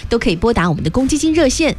都可以拨打我们的公积金热线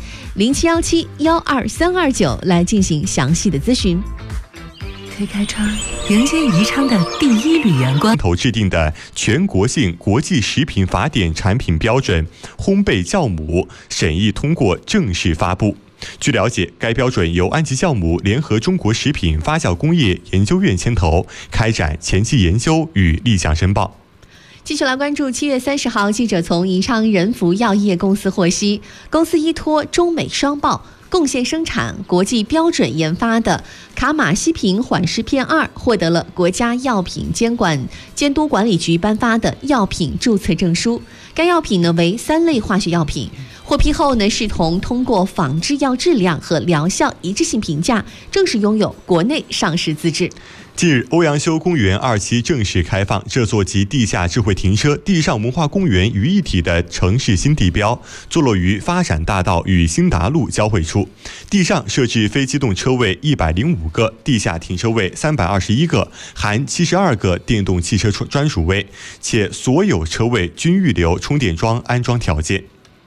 0717-12329来进行详细的咨询。 推开窗，迎接宜昌的第一缕阳光。 头制定的全国性国际食品法典产品标准烘焙酵母审议通过正式发布。据了解，该标准由安吉酵母联合中国食品发酵工业研究院牵头，开展前期研究与立项申报。 继续来关注7月30号，记者从宜昌仁孚药业公司获悉，公司依托中美商报贡献生产国际标准研发的卡马西平缓释片2获得了国家药品监督管理局颁发的药品注册证书。该药品为3类化学药品，获批后视同通过仿制药质量和疗效一致性评价，正式拥有国内上市资质。 近日，欧阳修公园2期正式开放，这座集地下智慧停车、地上文化公园于一体的城市新地标，坐落于发展大道与兴达路交汇处。地上设置非机动车位105个，地下停车位321个，含72个电动汽车专属位，且所有车位均预留充电桩安装条件。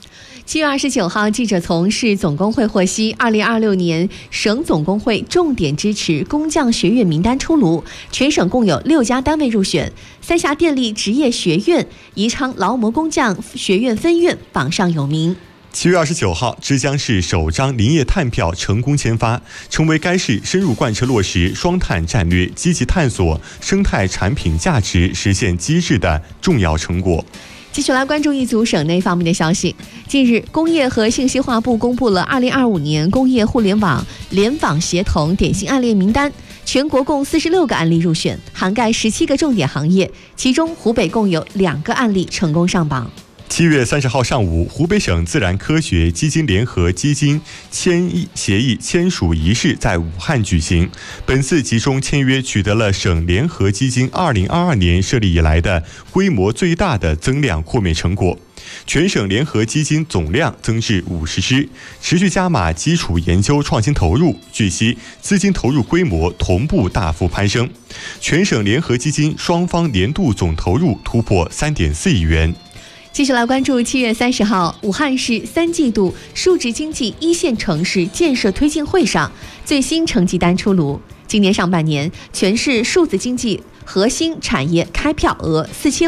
7月29号，记者从市总工会获悉，2026年省总工会重点支持工匠学院名单出炉，全省共有6家单位入选，三峡电力职业学院、宜昌劳模工匠学院分院榜上有名。 7月29号，枝江市首张林业碳票成功签发，成为该市深入贯彻落实双碳战略、积极探索生态产品价值实现机制的重要成果。 继续来关注一组省内方面的消息。近日，工业和信息化部公布了2025年工业互联网联网协同典型案例名单，全国共46个案例入选，涵盖17个重点行业，其中湖北共有2个案例成功上榜。 7月30号上午，湖北省自然科学基金联合基金协议签署仪式在武汉举行。本次集中签约取得了省联合基金2022年设立以来的规模最大的增量扩面成果。全省联合基金总量增至50支，持续加码基础研究创新投入。据悉，资金投入规模同步大幅攀升，全省联合基金双方年度总投入突破3.4亿元。 继续来关注7月30号，武汉市3季度数字经济一线城市建设推进会上最新成绩单出炉。今年上半年，全市数字经济核心产业开票额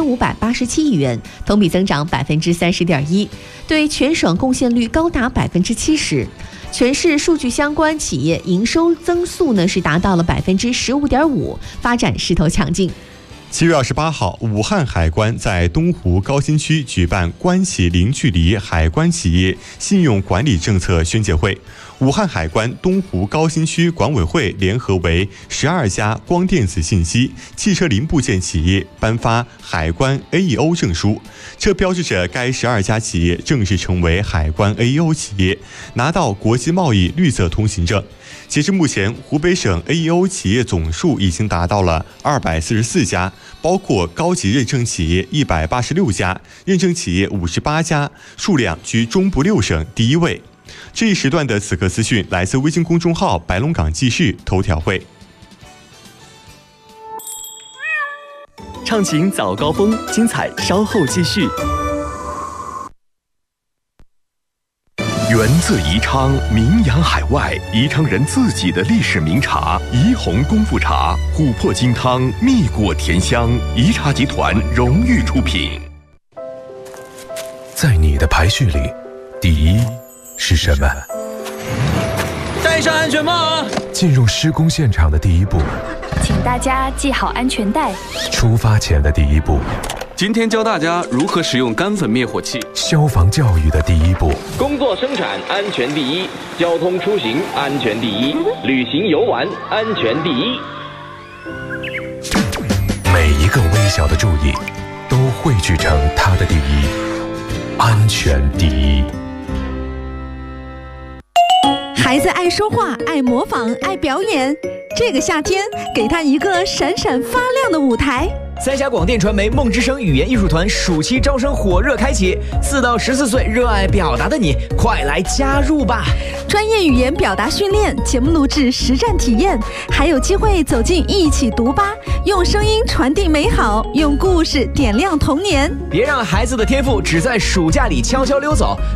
4587亿元，同比增长30.1%，对全省贡献率高达70%。全市数据相关企业营收增速是达到了15.5%，发展势头强劲。 7月28号，武汉海关在东湖高新区举办关系零距离海关企业信用管理政策宣介会。武汉海关东湖高新区管委会联合为12家光电子信息、汽车零部件企业颁发海关 AEO 证书，这标志着该12家企业正式成为海关 AEO 企业，拿到国际贸易绿色通行证。截至目前，湖北省 AEO 企业总数已经达到了244家，包括高级认证企业186家，认证企业58家，数量居中部6省第1位。这一时段的此刻资讯来自微信公众号白龙港记事头条会。 畅行早高峰，精彩稍后继续。 源自宜昌，名扬海外，宜昌人自己的历史名茶宜红功夫茶，琥珀金汤，蜜果甜香，宜茶集团荣誉出品。 在你的排序里，第一是什么？ 戴上安全帽啊！ 进入施工现场的第一步， 请大家系好安全带。 出发前的第一步， 今天教大家如何使用干粉灭火器。 消防教育的第一步， 工作生产安全第一，交通出行安全第一，旅行游玩安全第一。 每一个微小的注意，都汇聚成它的第一，安全第一。 孩子爱说话，爱模仿，爱表演。这个夏天，给他一个闪闪发亮的舞台。 三峡广电传媒梦之声语言艺术团暑期招生火热开启，4到14岁热爱表达的你，快来加入吧！ 专业语言表达训练、节目录制、实战体验，还有机会走进一起读吧，用声音传递美好，用故事点亮童年。 别让孩子的天赋只在暑假里悄悄溜走。